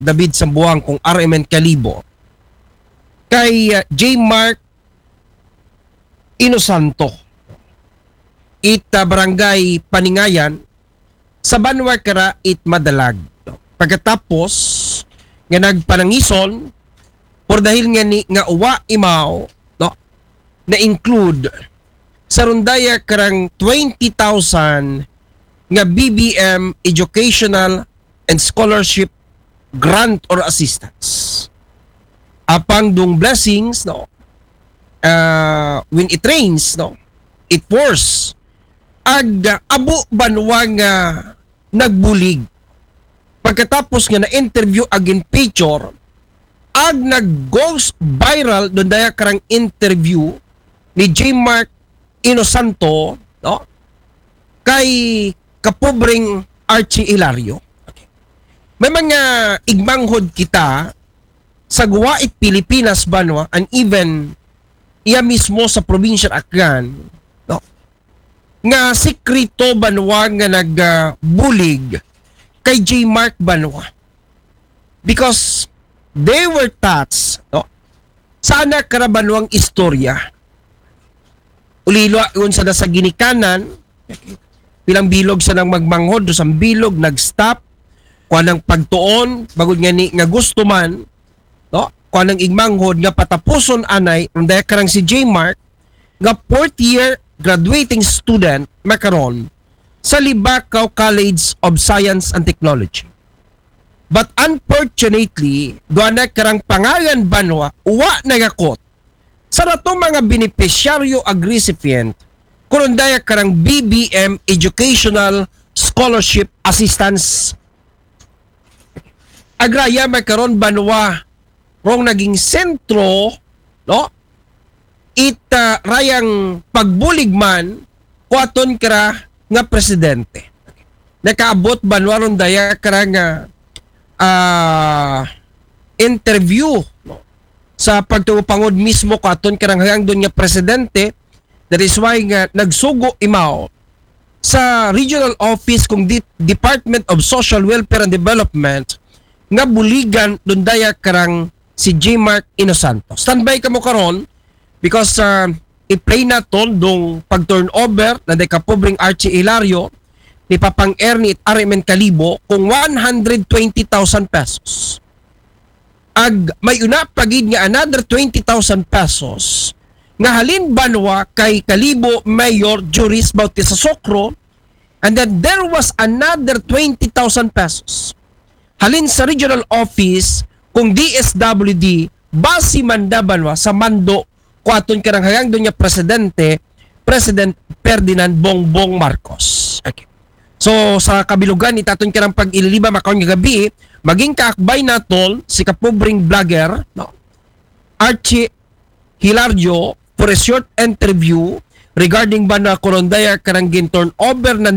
David Sambuang kung RMN Calibo kay J. Mark Inosanto barangay Paningayan sa Banwa Kara Madalag. Pagkatapos nga nagpanangison por dahil nga uwa imaw na include sa rundaya karang 20,000 nga BBM Educational and Scholarship Grant or Assistance. Apang dong blessings when it rains it pours. Abo banwa nga nagbulig. Pagkatapos nga na-interview agin picture nag-goes viral doon daya karang interview ni J. Mark Inosanto kay kapobreng Archie Hilario. Okay. May mga igmanghod kita sa Guwait, Pilipinas banwa and even iya mismo sa probinsya Aklan nga sikrito banwa nga nagbulig kay J. Mark banwa because they were touched sana karabanwang istorya ulilo yun sa nasa ginikanan pilang bilog sa nang magmanghod do sang bilog nag-stop kuha ng pagtuon bagod nga ni nga gusto man kuha ng igmanghod nga patapuson anay ronda karang si J. Mark nga 4th year graduating student makaron sa Libacao College of Science and Technology. But unfortunately, doon na karang pangalan banwa, uwa nagakot sa natong mga beneficiaryo recipient kung daya karang BBM Educational Scholarship Assistance. Agraya makaron banwa rong naging sentro rayang pagbulig man kuaton kara nga presidente. Nakaabot banwaron daya kara nga interview sa pagtupangod mismo kuaton kara hanggang doon nga presidente. That is why nga nagsugo imaw sa regional office kung Department of Social Welfare and Development nga buligan doon daya karang si J. Mark Inosanto. Standby ka mo karon because i-play na ton dong pag-turnover na dekapobring Archie Hilario ni Papang Ernie at RMN Calibo kung 120,000 pesos. May una pagid nga another 20,000 pesos nga halin banwa kay Calibo Mayor Juris Bautista Socro and then there was another 20,000 pesos halin sa regional office kung DSWD basi manda banwa sa mando kuaton karang hanggang doon niya President Ferdinand Bongbong Marcos. Okay. So sa kabilugan itaton karang pag-ililiba makaon nga gabi maging kaakbay naton si kapobring vlogger Archie Hilario for a short interview regarding ba na korondaya karang gin turnover ng